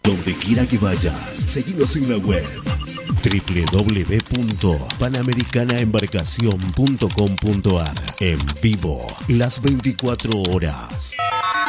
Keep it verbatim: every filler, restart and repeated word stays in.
Donde quiera que vayas, seguinos en la web doble u doble u doble u punto panamericana embarcación punto com punto ar. En vivo, las veinticuatro horas.